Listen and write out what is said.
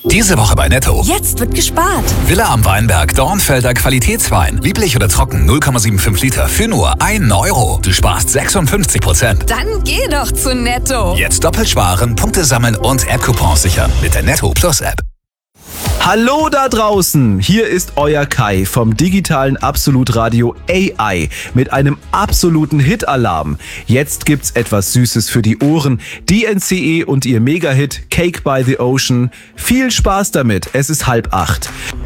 Diese Woche bei Netto. Jetzt wird gespart. Villa am Weinberg, Dornfelder Qualitätswein. Lieblich oder trocken, 0,75 Liter für nur 1 Euro. Du sparst 56%. Dann geh doch zu Netto. Jetzt doppelt sparen, Punkte sammeln und App-Coupons sichern mit der Netto Plus App. Hallo da draußen, hier ist euer Kai vom digitalen Absolutradio AI mit einem absoluten Hit-Alarm. Jetzt gibt's etwas Süßes für die Ohren. Die NCE und ihr Mega-Hit Cake by the Ocean. Viel Spaß damit, es ist 7:30.